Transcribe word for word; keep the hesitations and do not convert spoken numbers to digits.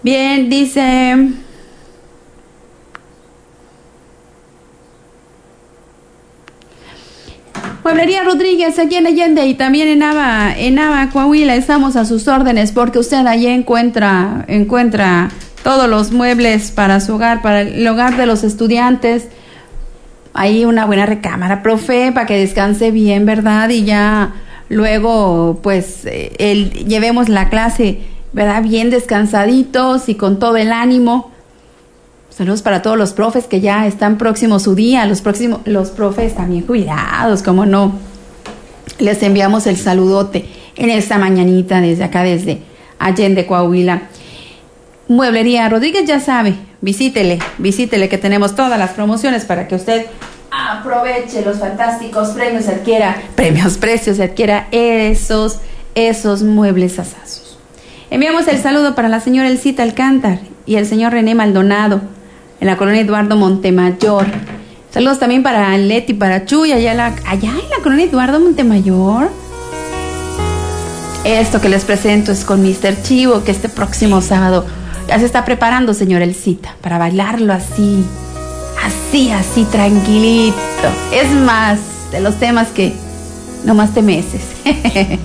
Bien, dice... Mueblería Rodríguez, aquí en Allende y también en Nava, en Nava, Coahuila, estamos a sus órdenes porque usted allí encuentra, encuentra todos los muebles para su hogar, para el hogar de los estudiantes. Ahí una buena recámara, profe, para que descanse bien, ¿verdad? Y ya luego, pues, eh, el, llevemos la clase, ¿verdad? Bien descansaditos y con todo el ánimo. Saludos para todos los profes que ya están próximos su día, los próximos, los profes también cuidados, cómo no. Les enviamos el saludote en esta mañanita desde acá, desde Allende, Coahuila. Mueblería Rodríguez, ya sabe, visítele, visítele que tenemos todas las promociones para que usted aproveche los fantásticos premios, adquiera, premios, precios, adquiera esos, esos muebles asazos. Enviamos el saludo para la señora Elcita Alcántar y el señor René Maldonado, en la colonia Eduardo Montemayor. Saludos también para Leti, para Chuy, allá, la, allá en la colonia Eduardo Montemayor. Esto que les presento es con mister Chivo, que este próximo sábado ya se está preparando, señora Elcita, para bailarlo así, así, así, tranquilito. Es más, de los temas que nomás te meces.